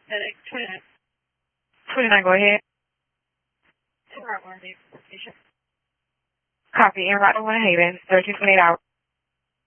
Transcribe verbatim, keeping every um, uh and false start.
FedEx twenty-nine. twenty-nine, go ahead. En route, Marty. Station. Copy. En route to Winter Haven. thirteen twenty-eight hours.